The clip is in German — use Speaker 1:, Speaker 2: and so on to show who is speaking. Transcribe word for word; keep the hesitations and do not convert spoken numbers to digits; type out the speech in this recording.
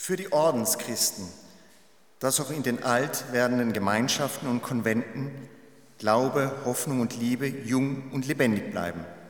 Speaker 1: für die Ordenschristen, dass auch in den alt werdenden Gemeinschaften und Konventen Glaube, Hoffnung und Liebe jung und lebendig bleiben.